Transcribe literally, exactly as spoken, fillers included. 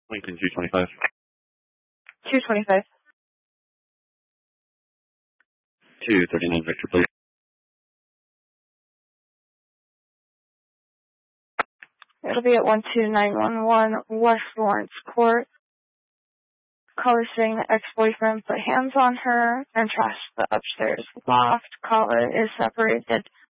Lincoln two twenty-five. two twenty-five. two thirty-nine Victor, please. It'll be at one two nine one one West Lawrence Court. Caller saying the ex-boyfriend put hands on her and trashed the upstairs loft. Caller is separated